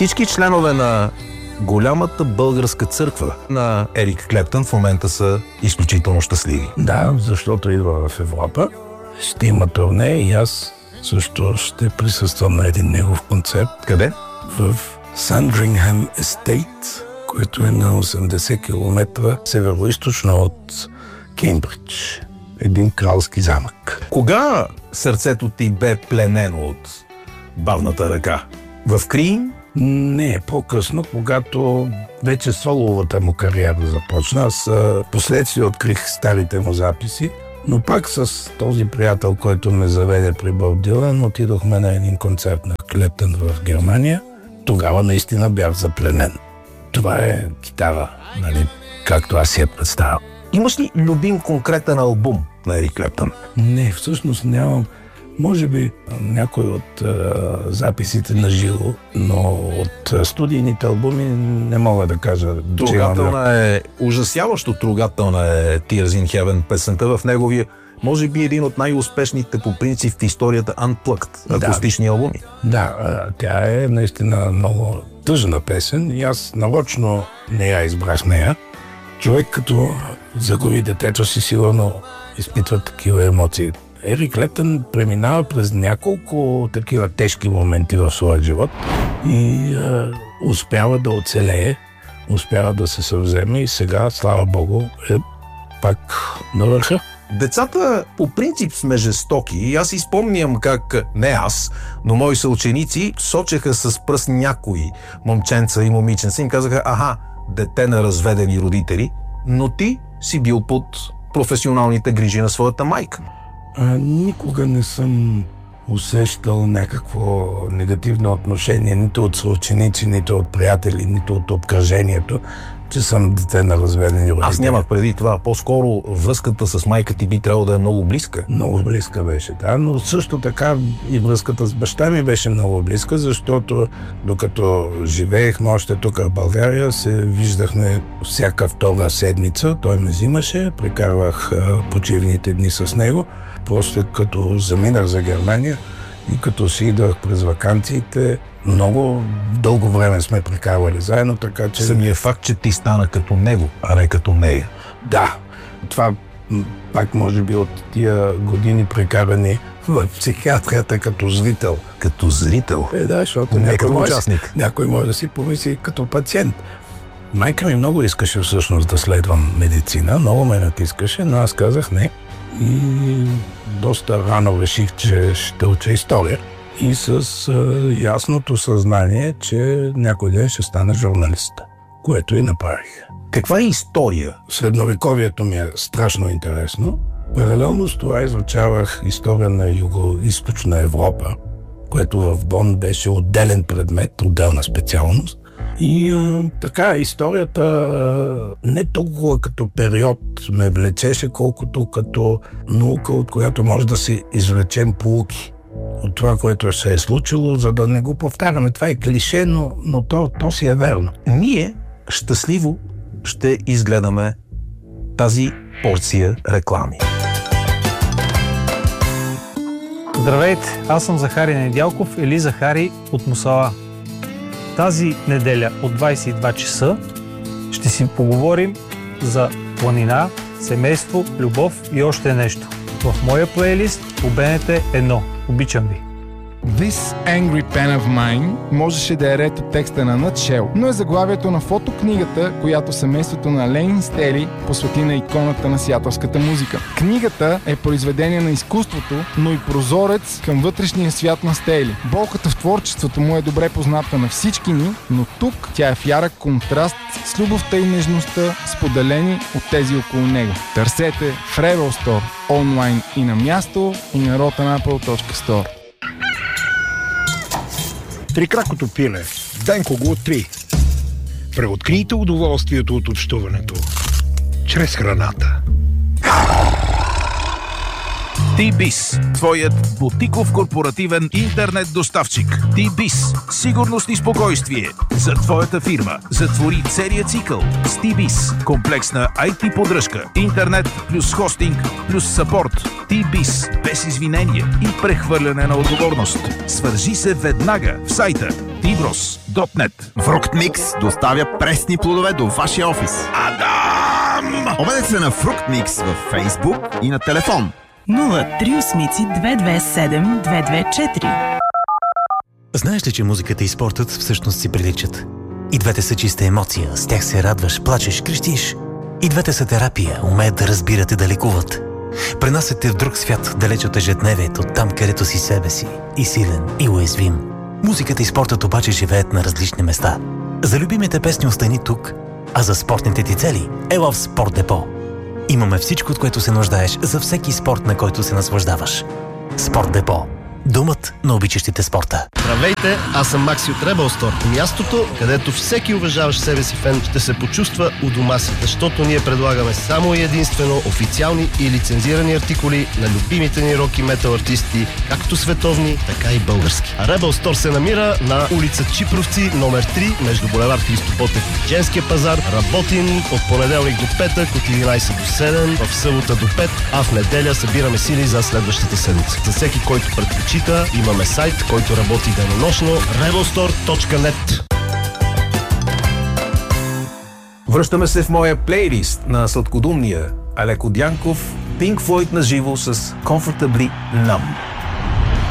Всички членове на голямата българска църква на Ерик Клептън в момента са изключително щастливи. Да, защото идва в Европа. Ще има турне и аз също ще присъствам на един негов концерт. Къде? В Сандрингхем Естейт, което е на 80 км североизточно от Кеймбридж. Един кралски замък. Кога сърцето ти бе пленено от бавната ръка? В Крим? Не, по-късно, когато вече соловата му кариера започна. Аз последствие открих старите му записи, но пак с този приятел, който ме заведе при Боб Дилан, отидохме на един концерт на Клептън в Германия. Тогава наистина бях запленен. Това е китара, нали, както аз си я представя. Имаш ли любим конкретен албум на Ерик Клептън? Не, всъщност нямам. Може би някой от записите на живо, но от студийните албуми не мога да кажа. Трогателна е, ужасяващо трогателна е Tears in Heaven, песента в неговия, може би един от най-успешните по принцип в историята Unplugged акустични албуми. Да, тя е наистина много тъжна песен и аз нарочно не я избрах нея. Човек като загуби детето си, сигурно изпитва такива емоции. Ерик Клептън преминава през няколко такива тежки моменти в своя живот и успява да оцелее, успява да се съвземе и сега, слава Богу, е пак на върха. Децата по принцип сме жестоки и аз изпомням как, не аз, но мои съученици сочеха с пръст някои момченца и момиченца и им казаха: аха, дете на разведени родители, но ти си бил под професионалните грижи на своята майка. Никога не съм усещал някакво негативно отношение нито от съученици, нито от приятели, нито от обкръжението, че съм дете на разведени родители. Аз нямах преди това. По-скоро връзката с майка ти би трябвало да е много близка. Много близка беше, да, но също така и връзката с баща ми беше много близка, защото докато живеехме още тук в България, се виждахме всяка втора седмица. Той ме взимаше, прекарвах почивните дни с него. После като заминах за Германия и като си идвах през ваканциите, много дълго време сме прекарвали заедно, така че... Самия факт, че ти стана като него, а не като нея. Да, това пак може би от тия години прекарани в психиатрията като зрител. Като зрител? Да, защото някой може да си помисли като пациент. Майка ми много искаше всъщност да следвам медицина, много ме натискаше, но аз казах не. И доста рано реших, че ще уча история и с ясното съзнание, че някой ден ще стана журналист, което и направих. Каква е история? Средновековието ми е страшно интересно. Паралелно с това изучавах история на Юго-Източна Европа, което в Бон беше отделен предмет, отделна специалност. И така, историята не толкова като период ме влечеше, колкото като наука, от която може да си извлечем поуки от това, което се е случило, за да не го повтаряме. Това е клише, но то си е верно. Ние щастливо ще изгледаме тази порция реклами. Здравейте, аз съм Захари Недялков или Захари от Мусала. Тази неделя от 22 часа ще си поговорим за планина, семейство, любов и още нещо. В моя плейлист по БНТ 1. Обичам ви! This Angry Pen of Mine можеше да е ред от текста на Nutshell, но е заглавието на фотокнигата, която семейството на Ленин Стели посвети на иконата на сиатълската музика. Книгата е произведение на изкуството, но и прозорец към вътрешния свят на Стели. Болката в творчеството му е добре позната на всички ни, но тук тя е в ярък контраст с любовта и нежността, споделени от тези около него. Търсете в Rebel Store, онлайн и на място, и на rotanapple.store. Трикракото пиле. Денко го 3. Преоткрийте удоволствието от общуването чрез храната. T-Biz, твоят бутиков корпоративен интернет доставчик. T-Biz, сигурност и спокойствие за твоята фирма. Затвори целият цикъл с T-Biz. Комплексна IT поддръжка, интернет плюс хостинг плюс съпорт. T-Biz, без извинения и прехвърляне на отговорност. Свържи се веднага в сайта tibros.net. Fructmix доставя пресни плодове до вашия офис. Адам! Обадете се на Fructmix във Facebook и на телефон 038-227-224. Знаеш ли, че музиката и спортът всъщност си приличат? И двете са чиста емоция, с тях се радваш, плачеш, крещиш. И двете са терапия, умеят да разбират и да лекуват. Пренасят те в друг свят, далеч от ежедневието, там където си себе си, и силен, и уязвим. Музиката и спортът обаче живеят на различни места. За любимите песни остани тук, а за спортните ти цели ела в Спорт Депо. Имаме всичко, от което се нуждаеш за всеки спорт, на който се наслаждаваш. Спорт Депо. Домът на обичащите спорта. Здравейте, аз съм Макси от Rebel Store. Мястото, където всеки уважаващ себе си фен ще се почувства у дома си, защото ние предлагаме само и единствено официални и лицензирани артикули на любимите ни рок и метал артисти, както световни, така и български. А Rebel Store се намира на улица Чипровци, номер 3, между булевард Христо Ботев и Женския пазар. Работим от понеделник до петък, от 11 до 7, в събота до 5, а в неделя събираме сили за следващата седмица. За всеки, който предпочита, имаме сайт, който работи денонощно, rebelstore.net. Връщаме се в моя плейлист на сладкодумния Алеко Дянков, Pink Floyd на живо с Comfortably Numb.